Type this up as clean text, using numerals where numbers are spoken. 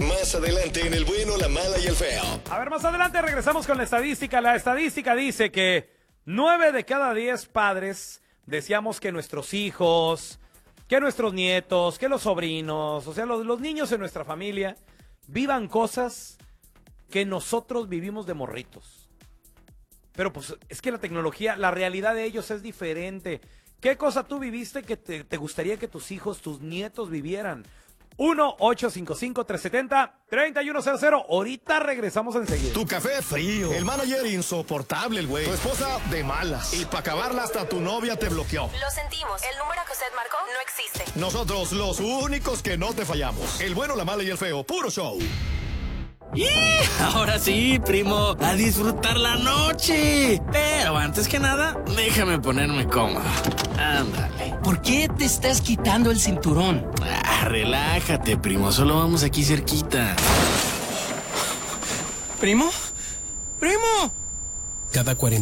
Más adelante en El Bueno, la Mala y el Feo. A ver, más adelante regresamos con la estadística. La estadística dice que 9 de cada 10 padres deseamos que nuestros hijos, que nuestros nietos, que los sobrinos, o sea, los niños en nuestra familia, vivan cosas que nosotros vivimos de morritos. Pero pues es que la tecnología, la realidad de ellos es diferente. ¿Qué cosa tú viviste que te gustaría que tus hijos, tus nietos vivieran? 1-855-370-3100. Ahorita regresamos enseguida. Tu café frío. El manager insoportable, el güey. Tu esposa de malas. Y para acabarla hasta tu novia te bloqueó. Lo sentimos. El número que usted marcó no existe. Nosotros, los únicos que no te fallamos. El Bueno, la Mala y el Feo. Puro show. ¡Y! Ahora sí, primo, a disfrutar la noche. Pero antes que nada, déjame ponerme cómodo. Ándale. ¿Por qué te estás quitando el cinturón? Relájate, primo, solo vamos aquí cerquita. ¿Primo? ¡Primo! Cada 40